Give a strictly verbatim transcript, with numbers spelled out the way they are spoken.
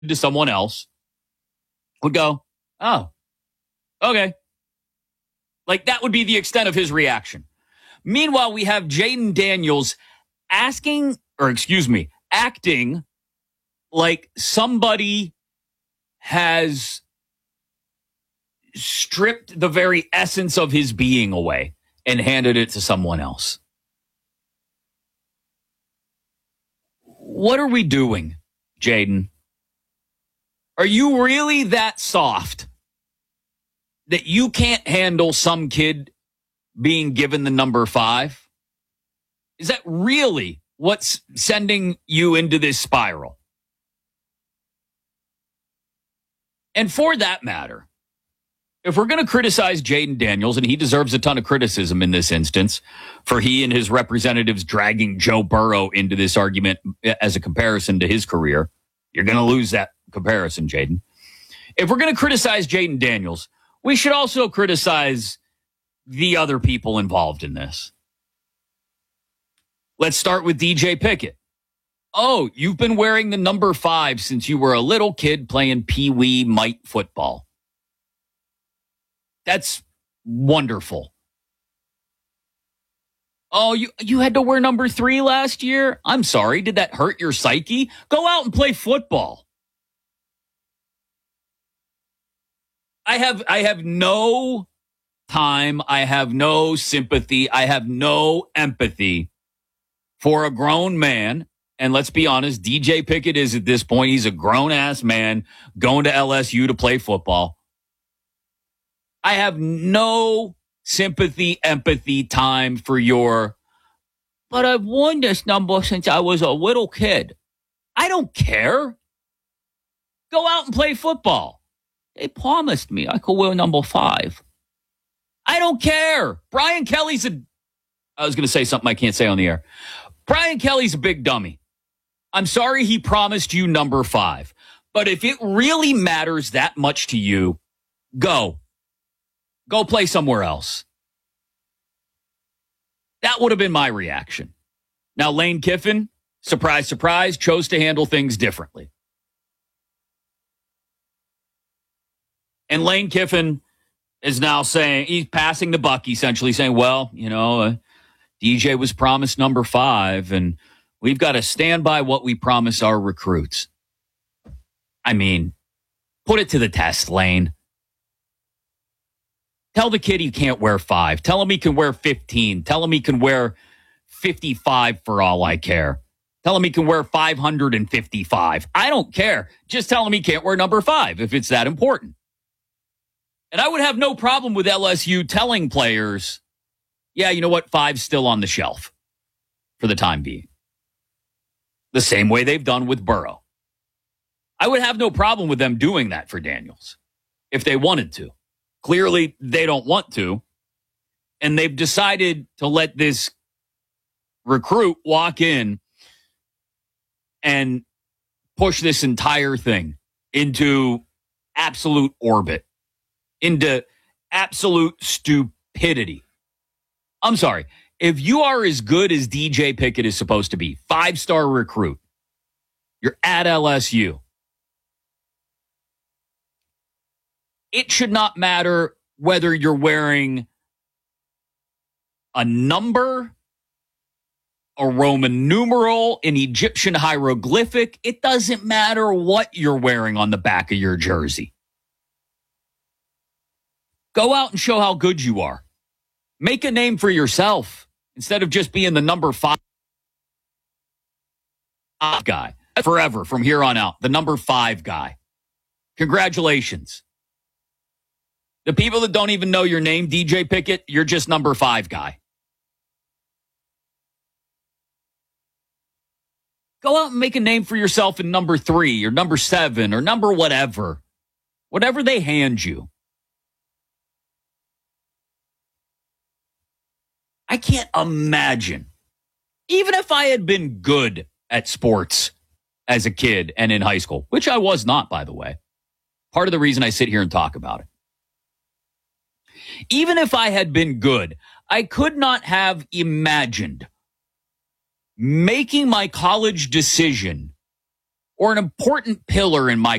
to someone else would go, oh, okay. Like, that would be the extent of his reaction. Meanwhile, we have Jayden Daniels asking, or excuse me, acting like somebody has stripped the very essence of his being away and handed it to someone else. What are we doing, Jayden? Are you really that soft that you can't handle some kid being given the number five? Is that really what's sending you into this spiral? And for that matter, if we're going to criticize Jayden Daniels, and he deserves a ton of criticism in this instance for he and his representatives dragging Joe Burrow into this argument as a comparison to his career, you're going to lose that comparison, Jayden. If we're going to criticize Jayden Daniels, we should also criticize the other people involved in this. Let's start with D J Pickett. Oh, you've been wearing the number five since you were a little kid playing Pee-wee mite football. That's wonderful. Oh, you, you had to wear number three last year? I'm sorry. Did that hurt your psyche? Go out and play football. I have I have no time. I have no sympathy. I have no empathy for a grown man. And let's be honest, D J Pickett is at this point. He's a grown-ass man going to L S U to play football. I have no sympathy, empathy, time for your, but I've worn this number since I was a little kid. I don't care. Go out and play football. They promised me I could wear number five. I don't care. Brian Kelly's a, I was going to say something I can't say on the air. Brian Kelly's a big dummy. I'm sorry he promised you number five. But if it really matters that much to you, go. Go play somewhere else. That would have been my reaction. Now, Lane Kiffin, surprise, surprise, chose to handle things differently. And Lane Kiffin is now saying, he's passing the buck, essentially saying, well, you know, uh, D J was promised number five, and we've got to stand by what we promise our recruits. I mean, put it to the test, Lane. Tell the kid he can't wear five. Tell him he can wear fifteen. Tell him he can wear fifty-five for all I care. Tell him he can wear five hundred fifty-five. I don't care. Just tell him he can't wear number five if it's that important. And I would have no problem with L S U telling players, yeah, you know what? Five's still on the shelf for the time being. The same way they've done with Burrow. I would have no problem with them doing that for Daniels if they wanted to. Clearly, they don't want to. And they've decided to let this recruit walk in and push this entire thing into absolute orbit, into absolute stupidity. I'm sorry. If you are as good as D J Pickett is supposed to be, five-star recruit, you're at L S U. It should not matter whether you're wearing a number, a Roman numeral, an Egyptian hieroglyphic. It doesn't matter what you're wearing on the back of your jersey. Go out and show how good you are. Make a name for yourself instead of just being the number five guy forever from here on out. The number five guy. Congratulations. The people that don't even know your name, D J Pickett, you're just number five guy. Go out and make a name for yourself in number three or number seven or number whatever. Whatever they hand you. I can't imagine, even if I had been good at sports as a kid and in high school, which I was not, by the way. Part of the reason I sit here and talk about it. Even if I had been good, I could not have imagined making my college decision or an important pillar in my